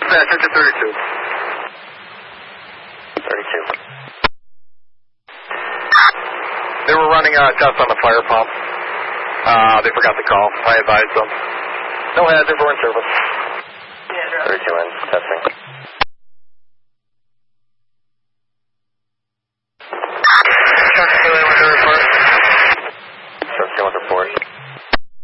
Dispatcher to 32. 32. They were running a test on the fire pump. They forgot to call. I advised them. No hazard, we're in service. 32 in, testing.